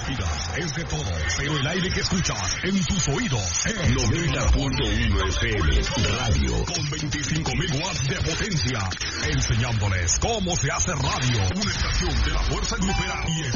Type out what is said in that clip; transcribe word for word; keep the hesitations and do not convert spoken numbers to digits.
respiras es de todo, pero el aire que escuchas en tus oídos es noventa punto uno F M Radio con veinticinco mil watts de potencia, enseñándoles cómo se hace radio. Una estación de la Fuerza Grupera y